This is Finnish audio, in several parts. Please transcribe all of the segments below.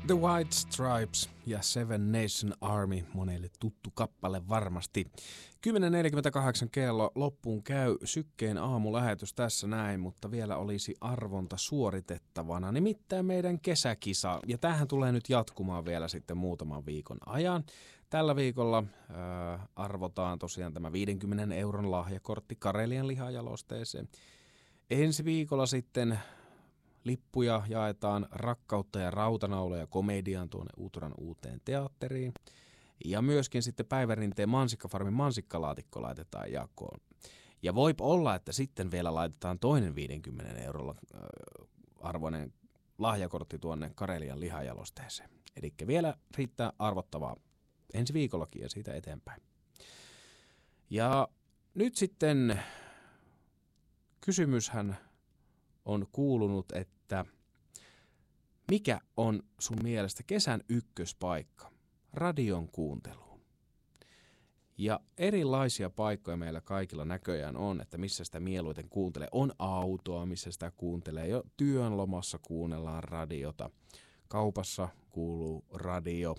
The White Stripes ja Seven Nation Army, monelle tuttu kappale varmasti. 10.48 kello loppuun käy Sykkeen aamulähetys tässä näin, mutta vielä olisi arvonta suoritettavana, nimittäin meidän kesäkisa. Ja tämähän tulee nyt jatkumaan vielä sitten muutaman viikon ajan. Tällä viikolla arvotaan tosiaan tämä 50 euron lahjakortti Karelian lihajalosteeseen. Ensi viikolla sitten lippuja jaetaan Rakkautta ja rautanauloja komediaan tuonne Utran uuteen teatteriin. Ja myöskin sitten Päivärinteen Mansikkafarmin mansikkalaatikko laitetaan jakoon. Ja voi olla, että sitten vielä laitetaan toinen 50 eurolla arvoinen lahjakortti tuonne Karelian lihajalosteeseen. Eli vielä riittää arvottavaa ensi viikollakin ja siitä eteenpäin. Ja nyt sitten kysymyshän on kuulunut, että mikä on sun mielestä kesän ykköspaikka radion kuunteluun? Ja erilaisia paikkoja meillä kaikilla näköjään on, että missä sitä mieluiten kuuntelee. On autoa, missä sitä kuuntelee. Jo työnlomassa kuunnellaan radiota. Kaupassa kuuluu radio.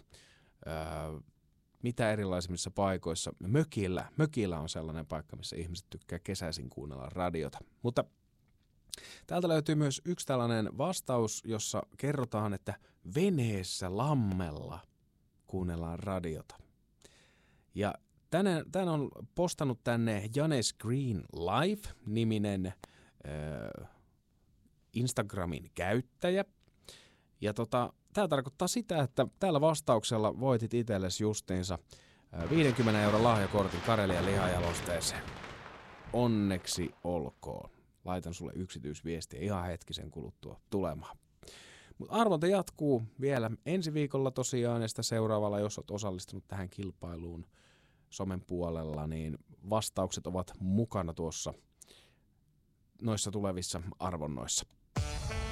Mitä erilaisimmissa paikoissa. Mökillä on sellainen paikka, missä ihmiset tykkää kesäisin kuunnella radiota. Mutta täältä löytyy myös yksi tällainen vastaus, jossa kerrotaan, että veneessä lammella kuunnellaan radiota. Ja tän on postannut tänne Janes Green Live-niminen Instagramin käyttäjä. Ja tämä tarkoittaa sitä, että tällä vastauksella voitit itsellesi justiinsa 50 euron lahjakortin Karelian lihajalosteeseen. Onneksi olkoon. Laitan sulle yksityisviestiä ihan hetkisen kuluttua tulemaan. Mutta arvonta jatkuu vielä ensi viikolla tosiaan ja sitä seuraavalla, jos olet osallistunut tähän kilpailuun somen puolella, niin vastaukset ovat mukana tuossa noissa tulevissa arvonnoissa.